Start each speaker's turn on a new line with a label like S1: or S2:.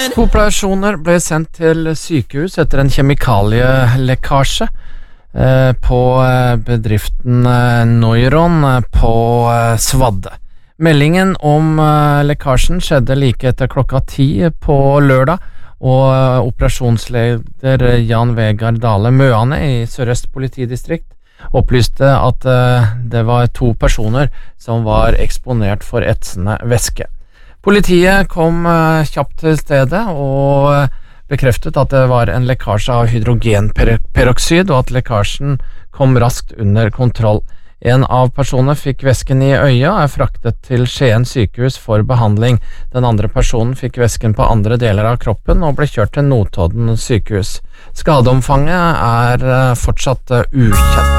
S1: To personer ble sendt til sykehus etter en kjemikalielekkasje på bedriften Neuron på Svadde. Meldingen om lekkasjen skjedde like etter klokka 10 på lørdag, og operasjonsleder Jan Vegard Dale Møane i Sør-Øst politidistrikt opplyste at det var 2 personer som var eksponert for etsende væske. Politiet kom kjapt til stedet og bekreftet at det var en lekkasje av hydrogenperoksid, og at lekkasjen kom raskt under kontroll. En av personene fikk væsken i øya og fraktet til Skien sykehus for behandling. Den andre personen fikk væsken på andre deler av kroppen og ble kjørt til Notodden sykehus. Skadeomfanget er fortsatt ukjent.